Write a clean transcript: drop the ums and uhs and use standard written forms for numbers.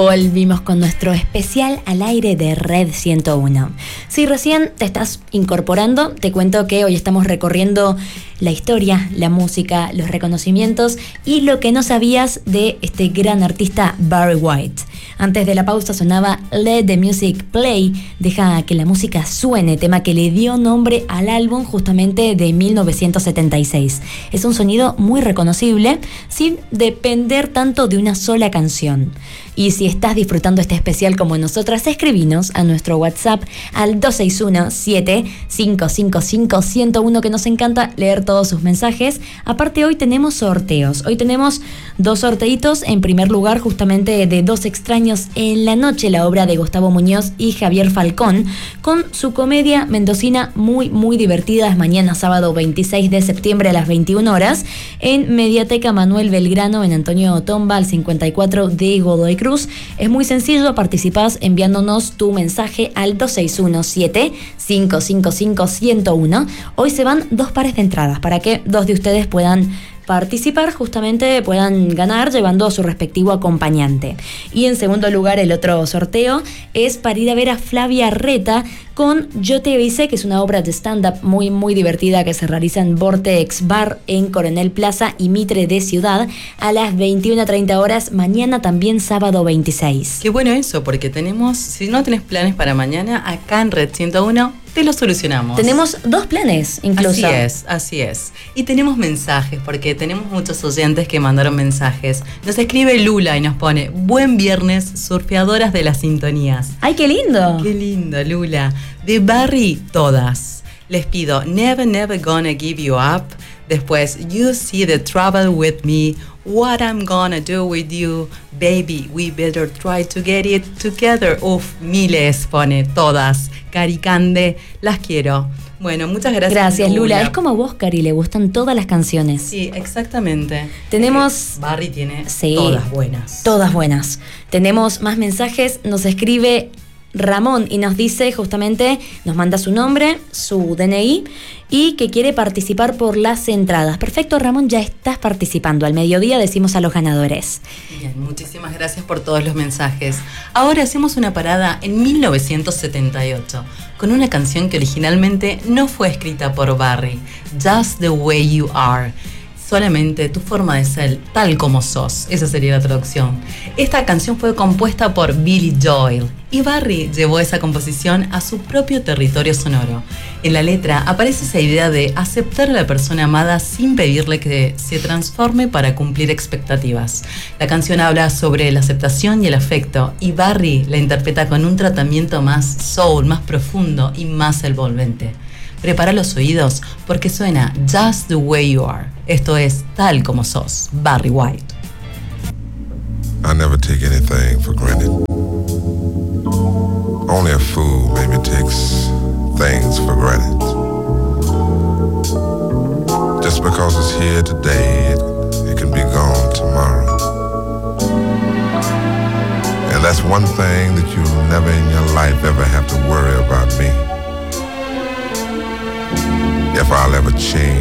Volvimos con nuestro especial al aire de Red 101. Si recién te estás incorporando, te cuento que hoy estamos recorriendo la historia, la música, los reconocimientos y lo que no sabías de este gran artista Barry White. Antes de la pausa sonaba Let the Music Play, deja que la música suene, tema que le dio nombre al álbum justamente de 1976. Es un sonido muy reconocible, sin depender tanto de una sola canción. Y si estás disfrutando este especial como nosotras, escribinos a nuestro WhatsApp al 261-7555-101, que nos encanta leer todos sus mensajes. Aparte, hoy tenemos sorteos. Hoy tenemos 2 sorteitos. En primer lugar, justamente de Dos extraños en la noche, la obra de Gustavo Muñoz y Javier Falcón, con su comedia mendocina muy divertida. Es mañana sábado 26 de septiembre a las 21 horas en Mediateca Manuel Belgrano, en Antonio Otomba, al 54 de Godoy Cruz. Es muy sencillo, participás enviándonos tu mensaje al 261-7555-101. Hoy se van 2 pares de entradas para que 2 de ustedes puedan participar, justamente puedan ganar llevando a su respectivo acompañante. Y en segundo lugar, el otro sorteo es para ir a ver a Flavia Reta con Yo te avisé, que es una obra de stand-up muy divertida que se realiza en Vortex Bar en Coronel Plaza y Mitre de Ciudad a las 21:30 horas, mañana también sábado 26. Qué bueno eso, porque tenemos, si no tenés planes para mañana, acá en Red 101 te lo solucionamos. Tenemos 2 planes incluso. Así es. Y tenemos mensajes, porque tenemos muchos oyentes que mandaron mensajes. Nos escribe Lula y nos pone: buen viernes, surfeadoras de las sintonías. ¡Ay, qué lindo! Qué lindo, Lula. De Barry, todas. Les pido Never Gonna Give You Up. Después, You See the Trouble With Me. What I'm Gonna Do With You. Baby, We Better Try to Get It Together. Miles pone, todas. Caricande, las quiero. Bueno, muchas gracias. Gracias, Lula. Es como vos, Cari, le gustan todas las canciones. Sí, exactamente. Tenemos... Barry tiene todas buenas. Todas buenas. Tenemos más mensajes. Nos escribe Ramón y nos dice justamente, nos manda su nombre, su DNI y que quiere participar por las entradas. Perfecto, Ramón, ya estás participando. Al mediodía decimos a los ganadores. Bien, muchísimas gracias por todos los mensajes. Ahora hacemos una parada en 1978 con una canción que originalmente no fue escrita por Barry, Just the Way You Are. Solamente tu forma de ser, tal como sos. Esa sería la traducción. Esta canción fue compuesta por Billy Joel y Barry llevó esa composición a su propio territorio sonoro. En la letra aparece esa idea de aceptar a la persona amada sin pedirle que se transforme para cumplir expectativas. La canción habla sobre la aceptación y el afecto, y Barry la interpreta con un tratamiento más soul, más profundo y más envolvente. Prepara los oídos porque suena Just the Way You Are. Esto es Tal como sos, Barry White. I never take anything for granted. Only a fool maybe takes things for granted. Just because it's here today, it can be gone tomorrow. And that's one thing that you'll never in your life ever have to worry about me. If I'll ever change